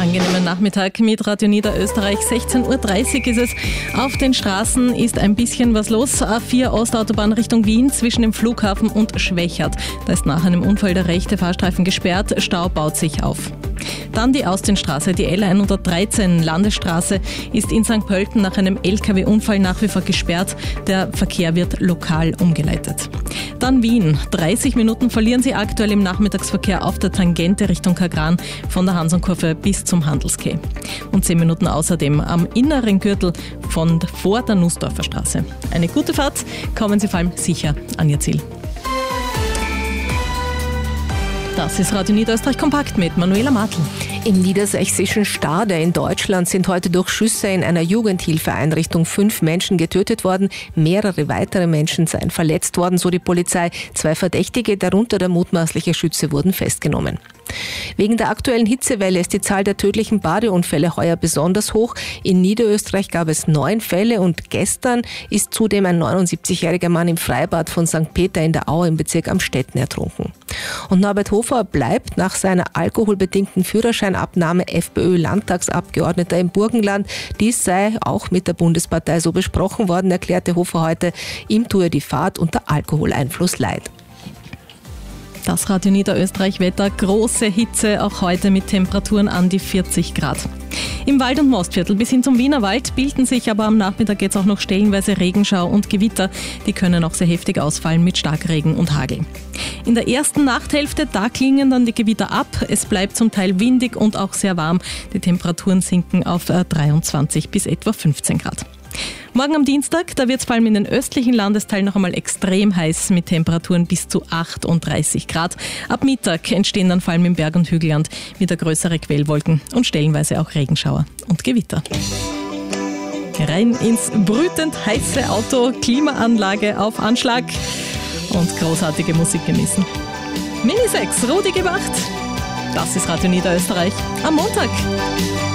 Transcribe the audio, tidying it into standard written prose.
Angenehmen Nachmittag mit Radio Niederösterreich. 16.30 Uhr ist es. Auf den Straßen ist ein bisschen was los. A4 Ostautobahn Richtung Wien zwischen dem Flughafen und Schwechat. Da ist nach einem Unfall der rechte Fahrstreifen gesperrt. Stau baut sich auf. Dann die Austinstraße, die L113 Landesstraße ist in St. Pölten nach einem LKW-Unfall nach wie vor gesperrt. Der Verkehr wird lokal umgeleitet. Dann Wien. 30 Minuten verlieren Sie aktuell im Nachmittagsverkehr auf der Tangente Richtung Kagran von der Hansonkurve bis zum Handelskeh. Und 10 Minuten außerdem am inneren Gürtel von vor der Nussdorfer Straße. Eine gute Fahrt, kommen Sie vor allem sicher an Ihr Ziel. Das ist Radio Niederösterreich kompakt mit Manuela Martl. Im niedersächsischen Stade in Deutschland sind heute durch Schüsse in einer Jugendhilfeeinrichtung 5 Menschen getötet worden. Mehrere weitere Menschen seien verletzt worden, so die Polizei. 2 Verdächtige, darunter der mutmaßliche Schütze, wurden festgenommen. Wegen der aktuellen Hitzewelle ist die Zahl der tödlichen Badeunfälle heuer besonders hoch. In Niederösterreich gab es 9 Fälle und gestern ist zudem ein 79-jähriger Mann im Freibad von St. Peter in der Au im Bezirk Amstetten ertrunken. Und Norbert Hofer bleibt nach seiner alkoholbedingten Führerscheinabnahme FPÖ-Landtagsabgeordneter im Burgenland. Dies sei auch mit der Bundespartei so besprochen worden, erklärte Hofer heute. Ihm tue die Fahrt unter Alkoholeinfluss leid. Das Radio Niederösterreich Wetter, große Hitze, auch heute mit Temperaturen an die 40 Grad. Im Wald- und Mostviertel bis hin zum Wienerwald bilden sich aber am Nachmittag jetzt auch noch stellenweise Regenschau und Gewitter. Die können auch sehr heftig ausfallen mit Starkregen und Hagel. In der ersten Nachthälfte, da klingen dann die Gewitter ab. Es bleibt zum Teil windig und auch sehr warm. Die Temperaturen sinken auf 23 bis etwa 15 Grad. Morgen am Dienstag, da wird es vor allem in den östlichen Landesteilen noch einmal extrem heiß mit Temperaturen bis zu 38 Grad. Ab Mittag entstehen dann vor allem im Berg- und Hügelland wieder größere Quellwolken und stellenweise auch Regenschauer und Gewitter. Rein ins brütend heiße Auto, Klimaanlage auf Anschlag und großartige Musik genießen. Mini 6, Rudi gemacht. Das ist Radio Niederösterreich am Montag.